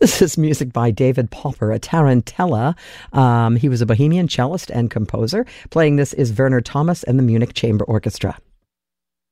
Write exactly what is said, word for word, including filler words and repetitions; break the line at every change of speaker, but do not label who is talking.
This is music by David Popper, a tarantella. Um, he was a Bohemian cellist and composer. Playing this is Werner Thomas and the Munich Chamber Orchestra.